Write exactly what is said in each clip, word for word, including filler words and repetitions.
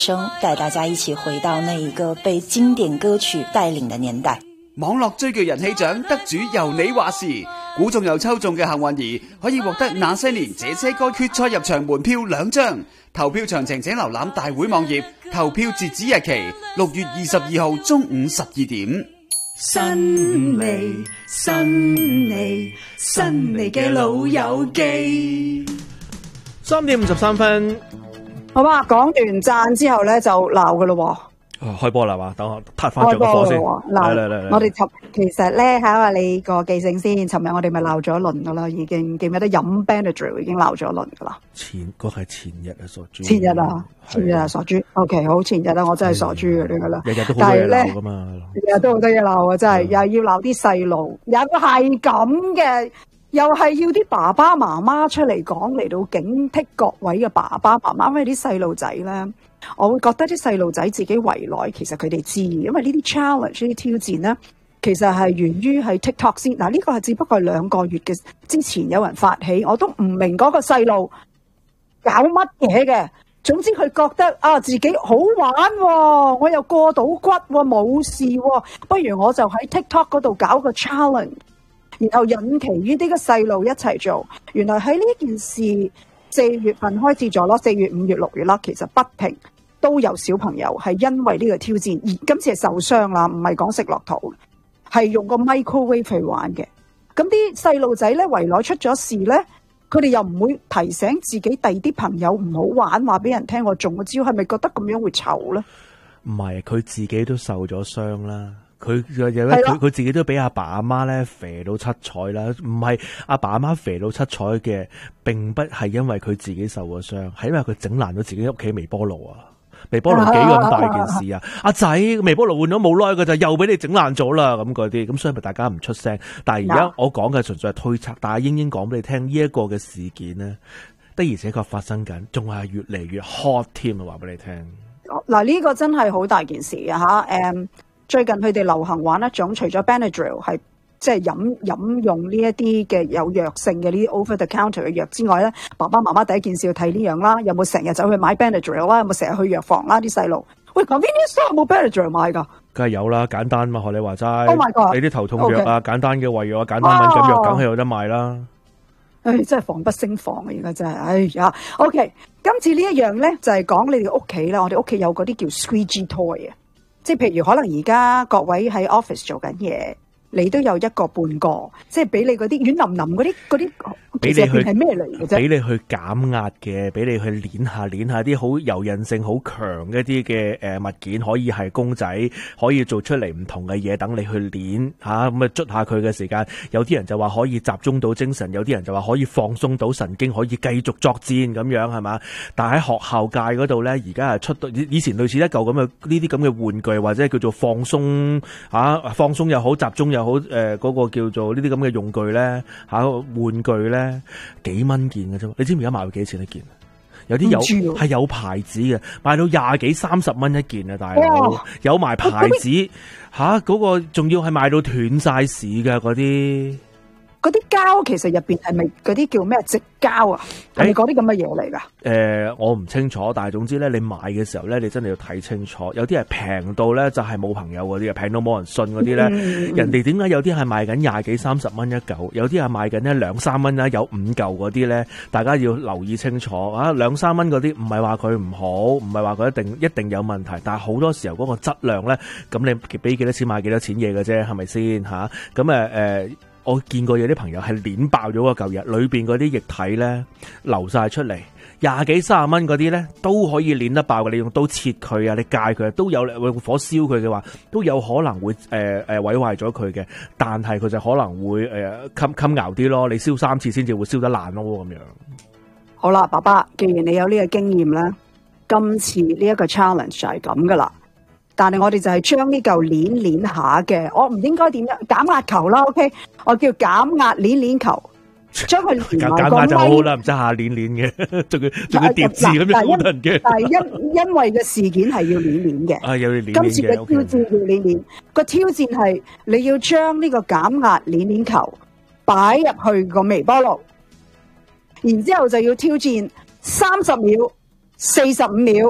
聲帶大家一起回到那一個被經典歌曲帶領的年代。 網絡追劇人氣獎得主由你話事，估中又抽中嘅幸運兒可以獲得那些年這些歌決賽入場門票兩張。投票詳情請瀏覽大會網頁，投票截止日期六月二十二號中午十二點。 新味新味新味嘅老友記， 三點五十三分。 好吧，講完讚之後咧就鬧噶咯。 哦，開波啦嘛，等我撻翻着個火先。嚟嚟嚟， 我哋尋其實咧考下你個記性先。尋日我哋咪鬧咗一輪噶啦，已經記唔記得飲 Benadryl 已經鬧咗一輪噶啦。 前嗰係前日啊，傻豬。 前日啊，前日啊，傻豬。OK， 好，前日啊，我真係傻豬嘅呢個啦。 日日都好多嘢鬧噶嘛， 日日都好多嘢鬧啊，真係又要鬧啲細路，有個係咁嘅。又係要啲爸爸媽媽出嚟講，嚟到警惕各位嘅爸爸媽媽，因為啲細路仔咧，我會覺得啲細路仔自己圍內，其實佢哋知，因為呢啲 challenge 呢啲挑戰咧，其實係源於喺 TikTok 先。嗱，呢個係只不過係兩個月嘅之前有人發起，我都唔明嗰個細路搞乜嘢嘅。總之佢覺得啊自己好玩喎，我又過到骨喎，冇事喎，不如我就喺 TikTok 嗰度搞個 challenge。然後引其於啲嘅細路一齊做，原來喺呢件事四月份開始咗咯，四月、五月、六月啦，其實不停都有小朋友係因為呢個挑戰，而今次係受傷啦，唔係講食落肚，係用個 microwave 去玩嘅。咁啲細路仔咧圍內出咗事咧，佢哋又唔會提醒自己第二啲朋友唔好玩，話俾人聽我中咗招，係咪覺得咁樣會醜咧？ 唔係，佢自己都受咗傷啦。佢佢佢自己都俾阿爸阿媽咧肥到七彩啦，唔係阿爸阿媽肥到七彩嘅，並不係因為佢自己受咗傷，係因為佢整爛咗自己屋企微波爐啊！微波爐幾咁大件事啊！阿、啊、仔，微波爐換咗冇耐嘅就又俾你整爛咗啦，咁嗰啲，咁所以咪大家唔出聲。但係而家我講嘅純粹係推測，但係英英講俾你聽呢一個嘅事件呢，的而且確發生緊，仲係越嚟越 hot 添啊！話俾你聽。 嗱，呢個真係好大件事啊！吓，誒。最近佢哋流行玩一種，除咗 Benadryl 係即係飲飲用呢一啲嘅有藥性嘅呢啲 over the counter 嘅藥之外咧，爸爸媽媽第一件事要睇呢樣啦，有冇成日走去買 Benadryl 啦，有冇成日去藥房啦？啲細路，喂 convenience store 有冇 Benadryl 買㗎？梗係有啦，簡單嘛，學你話齋。Oh my god！你啲頭痛藥啊， okay. 簡單嘅胃藥啊，簡單敏感藥，梗係有得賣啦。唉、哎，真係防不勝防啊！而家真係，哎呀，OK， 今次呢一樣咧就係、是、講你哋屋企啦，我哋屋企有嗰啲叫 squeegee toy 啊。即係譬如可能而家各位喺 office 做緊嘢，你都有一個半個，即係俾你嗰啲軟腍腍嗰啲嗰啲，俾你去係咩嚟嘅啫？俾你去減壓嘅，俾你去捻下捻下啲好柔韌性好強一啲嘅誒物件，可以係公仔，可以做出嚟唔同嘅嘢，等你去捻吓咁啊，捽下佢嘅時間。有啲人就話可以集中到精神，有啲人就話可以放鬆到神經，可以繼續作戰咁樣係嘛？但係喺學校界嗰度咧，而家係出到以前類似一嚿咁嘅呢啲咁嘅玩具，或者叫做放鬆吓、啊、放鬆又好，集中又好，誒、呃、嗰、那個叫做呢啲咁嘅用具咧吓、啊、玩具咧幾蚊件嘅啫，你知唔知而家賣到幾錢一件？有啲有係有牌子嘅，賣到廿幾三十蚊一件啊，大佬有埋牌子吓，嗰、那個仲要係賣到斷晒市嘅嗰啲。嗰啲膠其實入邊係咪嗰啲叫咩矽膠啊？係咪嗰啲咁嘅嘢嚟噶？誒、呃，我唔清楚，但係總之咧，你買嘅時候咧，你真係要睇清楚。有啲係平到咧，就係冇朋友嗰啲啊，平到冇人信嗰啲咧。嗯、人哋點解有啲係賣緊廿幾三十蚊一嚿，有啲係賣緊咧兩三蚊啦，有五嚿嗰啲咧，大家要留意清楚啊！兩三蚊嗰啲唔係話佢唔好，唔係話佢一定一定有問題，但係好多時候嗰個質量咧，咁你俾幾多錢買幾多錢嘢嘅啫，係咪先吓？咁誒誒。呃我見過有啲朋友係碾爆咗個嚿嘢，裏邊嗰啲液體咧流晒出嚟，廿幾三十蚊嗰啲咧都可以碾得爆嘅。你用刀切佢啊，你戒佢都有用火燒佢嘅話，都有可能會誒誒、呃、毀壞咗佢嘅。但係佢就可能會誒襟襟熬啲咯，你燒三次先至會燒得爛咯咁樣。好啦，爸爸，既然你有呢個經驗咧，今次呢一個 challenge 就係咁噶啦。但係我哋就係將呢嚿鏈鏈下嘅，我唔應該點樣減壓球啦 ，OK？ 我叫減壓鏈鏈球，將佢連埋個咪就好啦，唔使下鏈鏈嘅，仲要仲要疊字咁樣好得人驚。但係因因為嘅事件係要鏈鏈嘅，啊有要鏈鏈嘅。今次嘅挑戰要鏈鏈，個挑戰係你要將呢個減壓鏈鏈球擺入去個微波爐，然之後就要挑戰三十秒、四十五秒、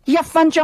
一分鐘。